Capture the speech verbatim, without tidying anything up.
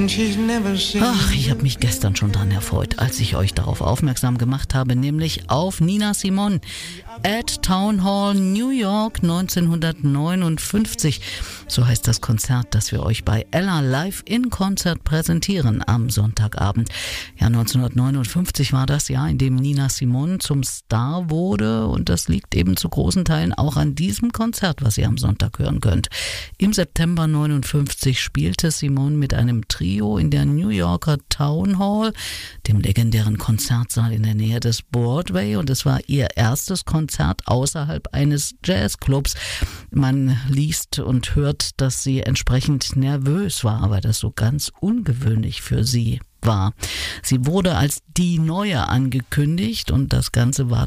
Ach, ich habe mich gestern schon dran erfreut, als ich euch darauf aufmerksam gemacht habe, nämlich auf Nina Simone at Town Hall New York neunzehnhundertneunundfünfzig. So heißt das Konzert, das wir euch bei Ella Live in Konzert präsentieren am Sonntagabend. Ja, neunzehnhundertneunundfünfzig war das Jahr, in dem Nina Simone zum Star wurde, und das liegt eben zu großen Teilen auch an diesem Konzert, was ihr am Sonntag hören könnt. Im September neunundfünfzig spielte Simone mit einem Trio in der New Yorker Town Hall, dem legendären Konzertsaal in der Nähe des Broadway, und es war ihr erstes Konzert außerhalb eines Jazzclubs. Man liest und hört, dass sie entsprechend nervös war, aber das so ganz ungewöhnlich für sie war. Sie wurde als die Neue angekündigt, und das Ganze war